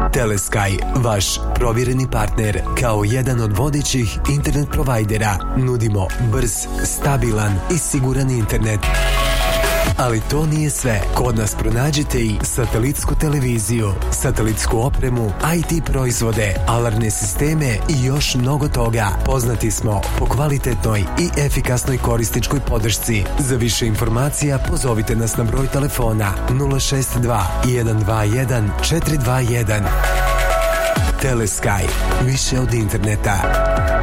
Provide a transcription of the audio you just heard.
Telesky, vaš provjereni partner. Kao jedan od vodećih internet provajdera nudimo brz, stabilan i siguran internet. Ali to nije sve. Kod nas pronađete i satelitsku televiziju, satelitsku opremu, IT proizvode, alarmne sisteme i još mnogo toga. Poznati smo po kvalitetnoj i efikasnoj korisničkoj podršci. Za više informacija pozovite nas na broj telefona 062 121 421. Telesky, više od interneta.